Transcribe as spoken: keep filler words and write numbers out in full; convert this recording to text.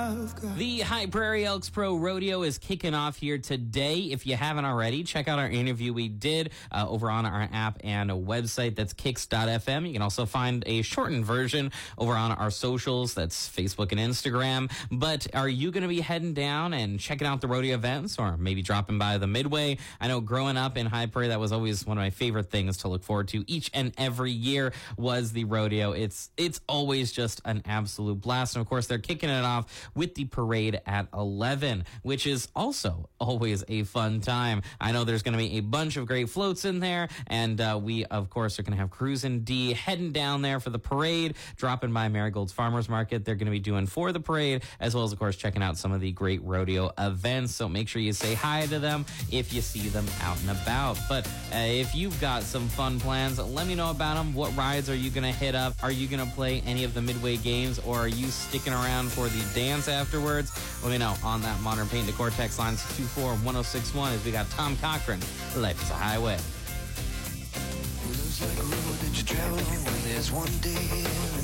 I've got. The High Prairie Elks Pro Rodeo is kicking off here today. If you haven't already, check out our interview we did uh, over on our app and a website. That's kicks dot f m. You can also find a shortened version over on our socials. That's Facebook and Instagram. But are you going to be heading down and checking out the rodeo events, or maybe dropping by the Midway? I know growing up in High Prairie, that was always one of my favorite things to look forward to each and every year was the rodeo. It's it's always just an absolute blast. And of course, they're kicking it off with the parade at eleven, which is also always a fun time. I know there's going to be a bunch of great floats in there, and uh, we, of course, are going to have Cruisin' D heading down there for the parade, dropping by Marigold's Farmers Market. They're going to be doing for the parade, as well as, of course, checking out some of the great rodeo events. So make sure you say hi to them if you see them out and about. But uh, if you've got some fun plans, let me know about them. What rides are you going to hit up? Are you going to play any of the Midway games, or are you sticking around for the dance afterwards? Let me know on that Modern Paint Decor text line two four one oh six one as we got Tom Cochran. Life is a highway. Looks like a road that you travel on when there's one day